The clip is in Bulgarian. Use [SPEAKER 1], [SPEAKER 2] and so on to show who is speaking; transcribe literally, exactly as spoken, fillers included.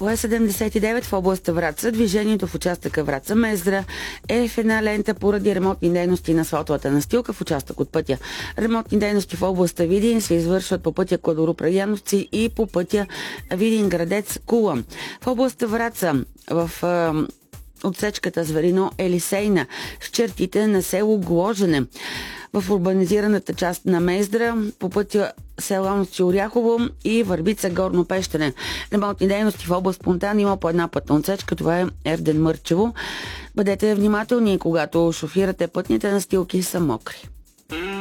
[SPEAKER 1] По Е седемдесет и девет в област Враца движението в участъка Враца-Мездра е в една лента поради ремонтни дейности на асфалтовата настилка в участък от пътя. Ремонтни дейности в областта Видин се извършват по пътя Кладоруп-Радяновци и по пътя Видин-Градец-Кула. В област Враца в отсечката Зверино-Елисейна в чертите на село Гложене. В урбанизираната част на Мездра по пътя Селановци Оряхово и Върбица Горно Пещене. Ремонтни дейности в област Понтан има по една пътна отсечка, това е Ерден Мърчево. Бъдете внимателни, когато шофирате, пътните настилки са мокри.